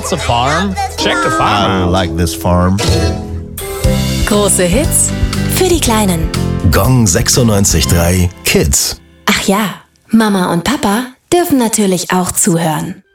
That's a farm. Check the I farm out. like this farm. Große Hits für die Kleinen. Gong 96.3 Kids. Ach ja, Mama und Papa dürfen natürlich auch zuhören.